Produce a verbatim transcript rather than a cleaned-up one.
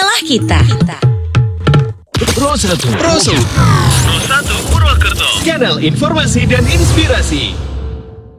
Inilah kita. Pro satu. Pro satu. Pro satu Purwokerto. Kanal informasi dan inspirasi.